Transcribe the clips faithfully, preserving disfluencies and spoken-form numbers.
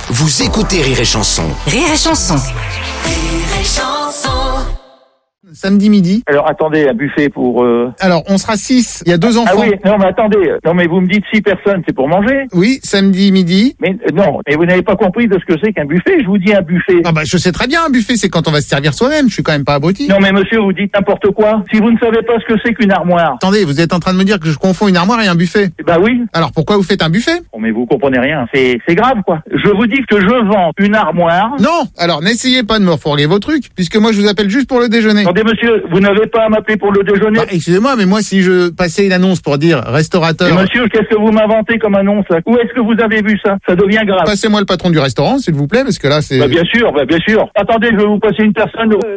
Vous écoutez Rire et Chanson. Rire et Chanson. Rire et Chanson. Samedi midi. Alors attendez, un buffet pour... Euh... Alors, on sera six. Il y a deux enfants. Ah oui, non mais attendez. Non mais vous me dites six personnes, c'est pour manger? Oui, samedi midi. Mais euh, non, mais vous n'avez pas compris de ce que c'est qu'un buffet. Je vous dis un buffet. Ah bah, je sais très bien, un buffet, c'est quand on va se servir soi-même. Je suis quand même pas abruti. Non mais monsieur, vous dites n'importe quoi. Si vous ne savez pas ce que c'est qu'une armoire. Attendez, vous êtes en train de me dire que je confonds une armoire et un buffet? Bah oui. Alors, pourquoi vous faites un buffet? Oh, mais vous comprenez rien. C'est c'est grave quoi. Je vous dis que je vends une armoire. Non. Alors, n'essayez pas de me refourguer vos trucs, puisque moi, je vous appelle juste pour le déjeuner. Attendez monsieur, vous n'avez pas à m'appeler pour le déjeuner. Bah, excusez-moi, mais moi, si je passais une annonce pour dire restaurateur... Et monsieur, qu'est-ce que vous m'inventez comme annonce là? Où est-ce que vous avez vu ça? Ça devient grave. Passez-moi le patron du restaurant, s'il vous plaît, parce que là, c'est... Bah bien sûr, bah bien sûr. Attendez, je vais vous passer une personne. Euh,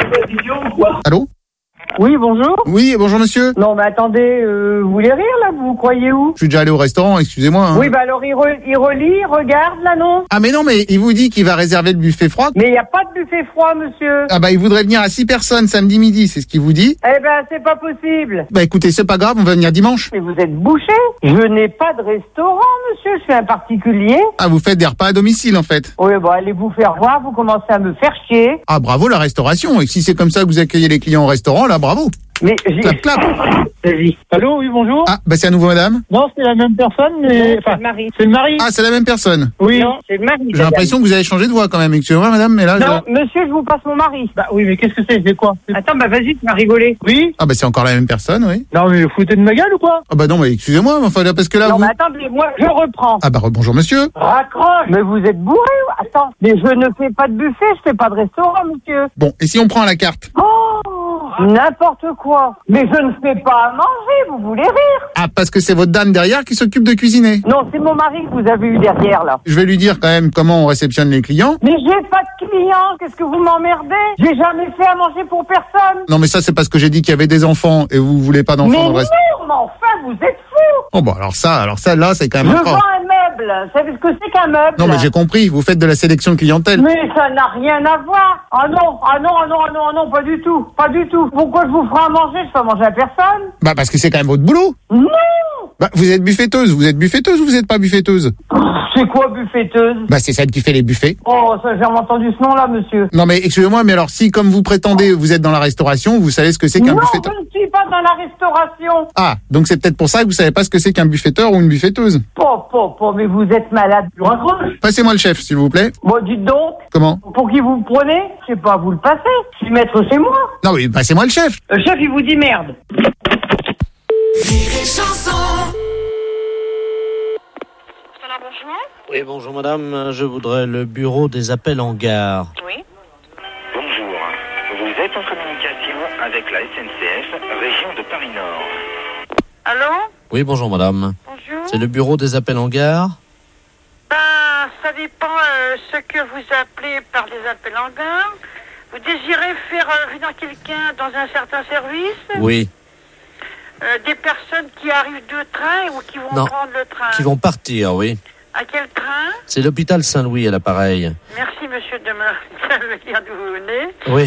Allô? Oui, bonjour. Oui, bonjour monsieur. Non, mais attendez, euh, vous voulez rire, là? Vous vous croyez où? Je suis déjà allé au restaurant, excusez-moi. Hein. Oui, bah alors, il, re- il relit, il regarde, là, non? Ah mais non, mais il vous dit qu'il va réserver le buffet froid. Mais il n'y a pas de buffet froid, monsieur. Ah bah il voudrait venir à six personnes samedi midi, c'est ce qu'il vous dit. Eh ben, c'est pas possible. Bah écoutez, c'est pas grave, on va venir dimanche. Mais vous êtes bouché? Je n'ai pas de restaurant, monsieur, je suis un particulier. Ah, vous faites des repas à domicile en fait. Oui, bah allez vous faire voir, vous commencez à me faire chier. Ah bravo la restauration, et si c'est comme ça que vous accueillez les clients au restaurant, là bravo. Mais j'ai... Clap, clap. Vas-y. Allô, oui, bonjour. Ah bah c'est à nouveau madame. Non, c'est la même personne, mais... C'est le mari. C'est le mari. Ah c'est la même personne. Oui. Non, c'est le mari. J'ai l'impression que vous avez changé de voix quand même, excusez-moi madame, mais là... Non, je... monsieur, je vous passe mon mari. Bah oui, mais qu'est-ce que c'est? C'est quoi? C'est- Attends, bah vas-y, tu m'as rigolé. Oui. Ah bah c'est encore la même personne, oui. Non, mais vous foutez de ma gueule ou quoi? Ah bah non, mais excusez-moi, mais enfin là, parce que là Non, vous... mais attendez, moi, je reprends. Ah bah bonjour monsieur. Raccroche. Mais vous êtes bourré ou... Attends, mais je ne fais pas de buffet, je fais pas de restaurant, monsieur. Bon, et si on prend à la carte? Oh, n'importe quoi. Mais je ne fais pas à manger, vous voulez rire? Ah parce que c'est votre dame derrière qui s'occupe de cuisiner. Non, c'est mon mari que vous avez eu derrière, là. Je vais lui dire quand même comment on réceptionne les clients. Mais j'ai pas de clients, qu'est-ce que vous m'emmerdez? J'ai jamais fait à manger pour personne. Non mais ça c'est parce que j'ai dit qu'il y avait des enfants et vous voulez pas d'enfants Mais dans non, le restaurant. mais enfin, vous êtes fous. Oh bon alors ça, alors ça là c'est quand Je même un vends fort. un meuble. Vous savez ce que c'est qu'un meuble? Non mais j'ai compris, vous faites de la sélection de clientèle. Mais ça n'a rien à voir. Ah non, ah non, ah non, ah non, ah non, pas du tout, pas du tout. Pourquoi je vous ferai à manger? Je fais manger à personne. Bah parce que c'est quand même votre boulot. Non. Bah vous êtes buffetteuse, vous êtes buffetteuse ou vous êtes pas buffetteuse? C'est quoi buffetteuse? Bah c'est celle qui fait les buffets. Oh, ça j'ai jamais entendu ce nom-là, monsieur. Non mais excusez-moi, mais alors si comme vous prétendez vous êtes dans la restauration, vous savez ce que c'est qu'un Non, buffetteur? je ne suis pas dans la restauration. Ah, donc c'est peut-être pour ça que vous savez pas ce que c'est qu'un buffetteur ou une buffetteuse. Po, po, po, mais vous êtes malade. Je raccroche. Passez-moi le chef s'il vous plaît. Bon, dites donc. Comment? Pour qui vous le prenez? Je sais pas, vous le passez. Je suis maître chez moi. Non mais passez-moi le chef. Le chef, il vous dit merde. Rire et Chanson. Oui, bonjour madame, je voudrais le bureau des appels en gare. Oui. Bonjour, vous êtes en communication avec la S N C F, région de Paris-Nord. Allô? Oui, bonjour madame. Bonjour. C'est le bureau des appels en gare? Ben, ça dépend euh, ce que vous appelez par les appels en gare. Vous désirez faire euh, venir quelqu'un dans un certain service? Oui. Euh, des personnes qui arrivent de train ou qui vont Non, prendre le train? qui vont partir, oui. À quel train? C'est l'hôpital Saint-Louis à l'appareil. Merci monsieur de me, de me dire d'où vous venez. Oui.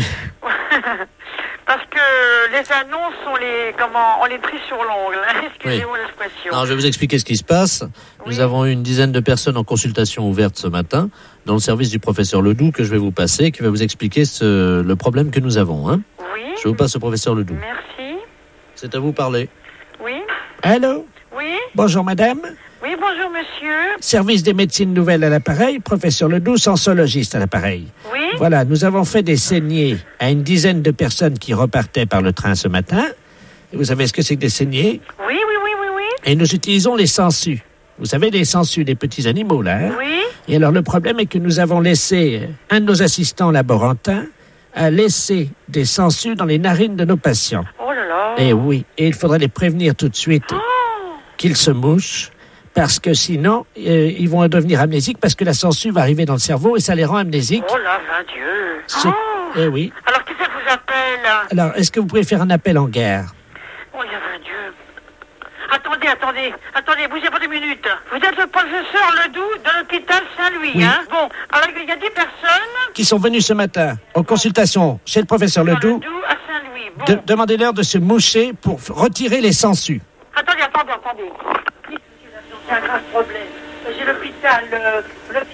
Parce que les annonces, on les, comment, on les trie sur l'ongle, hein. Excusez-moi l'expression. Alors, je vais vous expliquer ce qui se passe. Oui. Nous avons eu une dizaine de personnes en consultation ouverte ce matin dans le service du professeur Ledoux que je vais vous passer, qui va vous expliquer ce, le problème que nous avons. Hein. Oui. Je vous passe au professeur Ledoux. Merci. C'est à vous parler. Oui. Allô? Oui. Bonjour madame. Oui, bonjour monsieur. Service des médecines nouvelles à l'appareil, professeur Ledoux, sensologiste à l'appareil. Oui. Voilà, nous avons fait des saignées à une dizaine de personnes qui repartaient par le train ce matin. Et vous savez ce que c'est que des saignées? Oui, oui, oui, oui, oui. Et nous utilisons les sangsues. Vous savez, les sangsues, les petits animaux, là. Hein? Oui. Et alors, le problème est que nous avons laissé euh, un de nos assistants laborantins a laissé des sangsues dans les narines de nos patients. Oh là là. Et oui, et il faudrait les prévenir tout de suite Oh. qu'ils se mouchent, parce que sinon, euh, ils vont devenir amnésiques, parce que la sangsue va arriver dans le cerveau et ça les rend amnésiques. Oh là, mon Dieu. C'est- Oh. Eh oui. Alors, qui ça vous appelle? Alors, est-ce que vous pouvez faire un appel en gare? Oh, il y a un Dieu. Attendez, attendez, attendez, bougez pas deux minutes. Vous êtes le professeur Ledoux de l'hôpital Saint-Louis, Oui. hein? Bon, alors il y a dix personnes. Qui sont venus ce matin en consultation chez le professeur Ledoux. Ledoux à Saint-Louis. Bon. De- Demandez-leur de se moucher pour f- retirer les sangsues. Attendez, attendez, attendez. C'est un grave problème. J'ai l'hôpital euh,